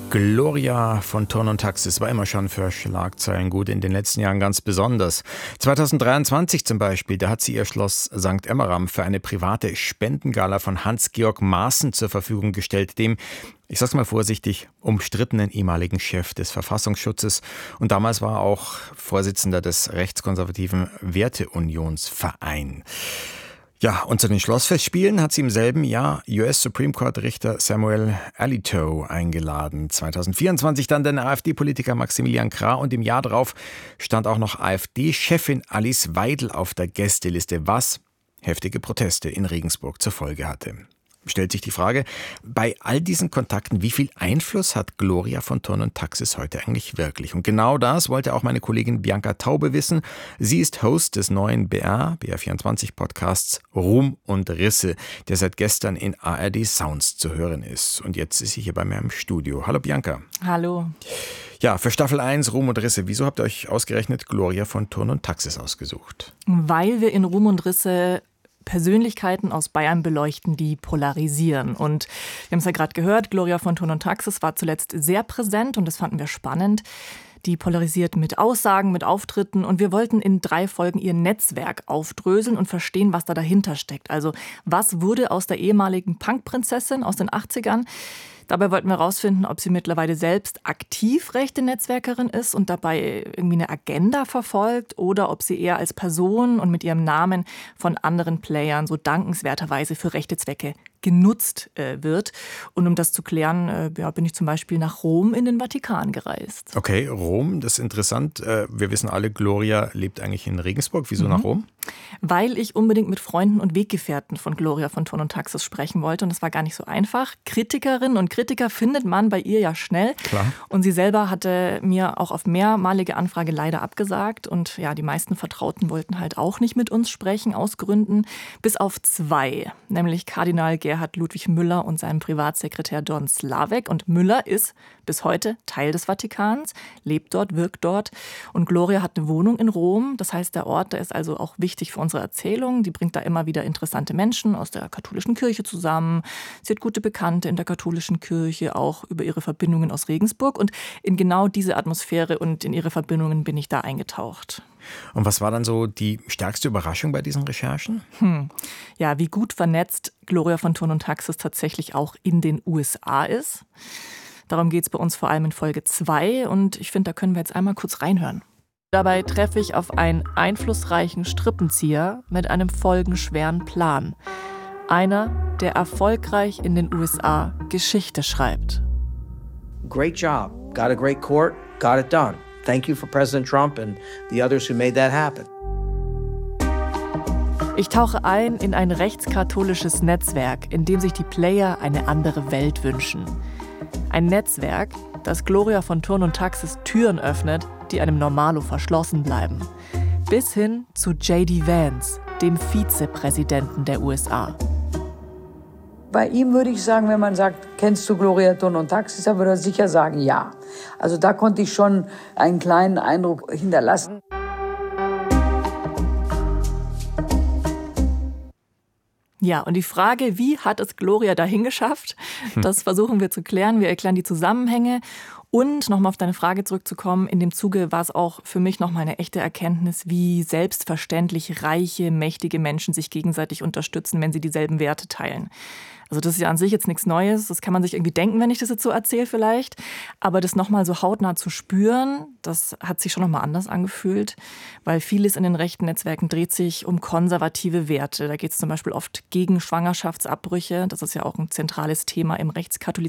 Gloria von Thurn und Taxis war immer schon für Schlagzeilen gut, in den letzten Jahren ganz besonders. 2023 zum Beispiel, da hat sie ihr Schloss St. Emmeram für eine private Spendengala von Hans-Georg Maaßen zur Verfügung gestellt, dem, ich sag's mal vorsichtig, umstrittenen ehemaligen Chef des Verfassungsschutzes. Und damals war er auch Vorsitzender des rechtskonservativen Werteunionsverein. Ja, und zu den Schlossfestspielen hat sie im selben Jahr US Supreme Court Richter Samuel Alito eingeladen. 2024 dann den AfD-Politiker Maximilian Krah und im Jahr darauf stand auch noch AfD-Chefin Alice Weidel auf der Gästeliste, was heftige Proteste in Regensburg zur Folge hatte. Stellt sich die Frage, bei all diesen Kontakten, wie viel Einfluss hat Gloria von Thurn und Taxis heute eigentlich wirklich? Und genau das wollte auch meine Kollegin Bianca Taube wissen. Sie ist Host des neuen BR24-Podcasts Ruhm und Risse, der seit gestern in ARD Sounds zu hören ist. Und jetzt ist sie hier bei mir im Studio. Hallo Bianca. Hallo. Ja, für Staffel 1 Ruhm und Risse, wieso habt ihr euch ausgerechnet Gloria von Thurn und Taxis ausgesucht? Weil wir in Ruhm und Risse Persönlichkeiten aus Bayern beleuchten, die polarisieren. Und wir haben es ja gerade gehört, Gloria von Thurn und Taxis war zuletzt sehr präsent und das fanden wir spannend. Die polarisiert mit Aussagen, mit Auftritten und wir wollten in 3 Folgen ihr Netzwerk aufdröseln und verstehen, was da dahinter steckt. Also was wurde aus der ehemaligen Punkprinzessin aus den 80ern? Dabei wollten wir herausfinden, ob sie mittlerweile selbst aktiv rechte Netzwerkerin ist und dabei irgendwie eine Agenda verfolgt oder ob sie eher als Person und mit ihrem Namen von anderen Playern so dankenswerterweise für rechte Zwecke genutzt wird. Und um das zu klären, bin ich zum Beispiel nach Rom in den Vatikan gereist. Okay, Rom, das ist interessant. Wir wissen alle, Gloria lebt eigentlich in Regensburg. Wieso nach Rom? Weil ich unbedingt mit Freunden und Weggefährten von Gloria von Thurn und Taxis sprechen wollte. Und das war gar nicht so einfach. Kritikerinnen und Kritiker findet man bei ihr ja schnell. Klar. Und sie selber hatte mir auch auf mehrmalige Anfrage leider abgesagt. Und ja, die meisten Vertrauten wollten halt auch nicht mit uns sprechen, aus Gründen. Bis auf 2, nämlich Kardinal Gerhard Ludwig Müller und seinem Privatsekretär Don Slavek. Und Müller ist bis heute Teil des Vatikans, lebt dort, wirkt dort. Und Gloria hat eine Wohnung in Rom. Das heißt, der Ort, der ist also auch wichtig für unsere Erzählung. Die bringt da immer wieder interessante Menschen aus der katholischen Kirche zusammen. Sie hat gute Bekannte in der katholischen Kirche, auch über ihre Verbindungen aus Regensburg. Und in genau diese Atmosphäre und in ihre Verbindungen bin ich da eingetaucht. Und was war dann so die stärkste Überraschung bei diesen Recherchen? Ja, wie gut vernetzt Gloria von Thurn und Taxis tatsächlich auch in den USA ist. Darum geht es bei uns vor allem in Folge 2 und ich finde, da können wir jetzt einmal kurz reinhören. Dabei treffe ich auf einen einflussreichen Strippenzieher mit einem folgenschweren Plan. Einer, der erfolgreich in den USA Geschichte schreibt. Great job. Got a great court. Got it done. Thank you for President Trump and the others who made that happen. Ich tauche ein in ein rechtskatholisches Netzwerk, in dem sich die Player eine andere Welt wünschen. Ein Netzwerk, das Gloria von Thurn und Taxis Türen öffnet, die einem Normalo verschlossen bleiben. Bis hin zu J.D. Vance, dem Vizepräsidenten der USA. Bei ihm würde ich sagen, wenn man sagt, kennst du Gloria Thurn und Taxis, dann würde er sicher sagen, ja. Also da konnte ich schon einen kleinen Eindruck hinterlassen. Ja, und die Frage, wie hat es Gloria dahin geschafft, das versuchen wir zu klären. Wir erklären die Zusammenhänge. Und nochmal auf deine Frage zurückzukommen, in dem Zuge war es auch für mich nochmal eine echte Erkenntnis, wie selbstverständlich reiche, mächtige Menschen sich gegenseitig unterstützen, wenn sie dieselben Werte teilen. Also das ist ja an sich jetzt nichts Neues, das kann man sich irgendwie denken, wenn ich das jetzt so erzähle vielleicht. Aber das nochmal so hautnah zu spüren, das hat sich schon nochmal anders angefühlt, weil vieles in den rechten Netzwerken dreht sich um konservative Werte. Da geht es zum Beispiel oft gegen Schwangerschaftsabbrüche, das ist ja auch ein zentrales Thema im Rechtskatholizismus.